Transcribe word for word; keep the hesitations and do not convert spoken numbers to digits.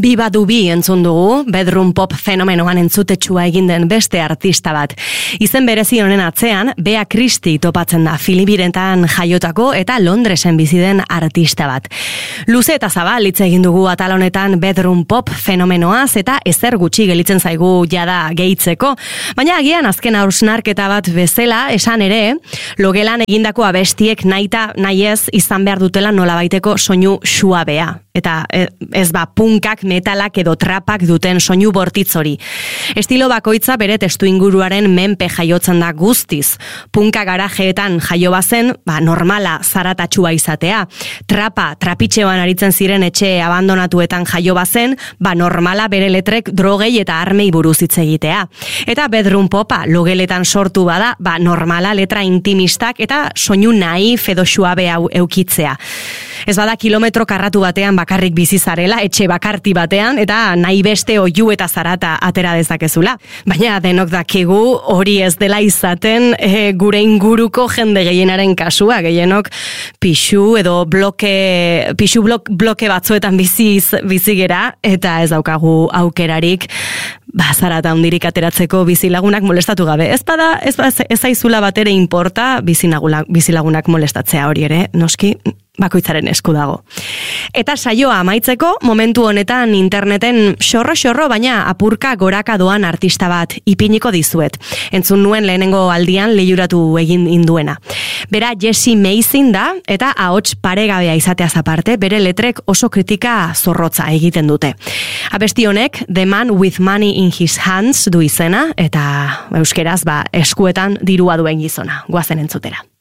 Biba dubi entzun dugu, bedroom pop fenomenoan entzutetsua egin den beste artista bat. Izen berezi honen atzean, Bea Christie topatzen da, Filipinetan jaiotako eta Londresen bizi den artista bat. Luze eta zabal hitz egin dugu atal honetan bedroom pop fenomenoaz eta ezer gutxi gelitzen zaigu jada gehitzeko, baina agian azken hausnarketa bat bezala esan ere, logelan egindako abestiek naita nahiez izan behar dutela nolabaiteko soinu suabea. Eta ez ba, punkak, metalak edo trapak duten soinu bortitz hori. Estilo bakoitza bere testu inguruaren menpe jaiotzen da guztiz. Punka garajeetan jaio bazen, ba, normala zaratatxua izatea. Trapa, trapitxeoan aritzen ziren etxe abandonatuetan jaio bazen, ba, normala bere letrek drogei eta armei buruz hitz egitea. Eta bedroom popa, logeletan sortu bada, ba, normala letra intimistak eta soinu naif edo suabe hau eukitzea. Ez bada kilometro karratu batean bakarrik bizi zarela, etxe bakarti batean, eta nahi beste oihu eta zarata atera dezakezula. Baina denok dakigu hori ez dela izaten e, gure inguruko jende gehienaren kasua, gehienok pixu edo bloke, pixu blok, bloke batzuetan bizi, bizi gera, eta ez daukagu aukerarik ba, zarata hundirik ateratzeko bizilagunak molestatu gabe. Ez bada, ez, ez aizula bat ere inporta bizilagunak molestatzea hori ere, noski, bakoitzaren esku dago. Eta saioa amaitzeko, momentu honetan interneten xorro-xorro, baina apurka goraka doan artista bat ipiniko dizuet. Entzun nuen lehenengo aldian lehiuratu egin induena. Bera Jessie Mason da, eta ahots paregabea izateaz aparte, bere letrek oso kritika zorrotza egiten dute. Abesti honek, The Man with Money in His Hands du izena, eta euskeraz ba, eskuetan dirua duen gizona. Goazen entzutera.